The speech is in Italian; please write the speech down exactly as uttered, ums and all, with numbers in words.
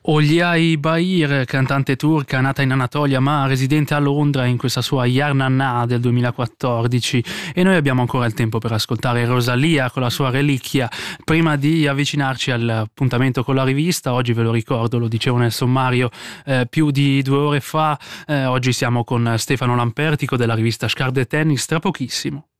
Ogliai Bahir, cantante turca nata in Anatolia ma residente a Londra in questa sua Yarnanna del duemilaquattordici, e noi abbiamo ancora il tempo per ascoltare Rosalia con la sua Reliquia prima di avvicinarci all'appuntamento con la rivista. Oggi ve lo ricordo, lo dicevo nel sommario eh, più di due ore fa, eh, oggi siamo con Stefano Lampertico della rivista Scar de Tennis tra pochissimo.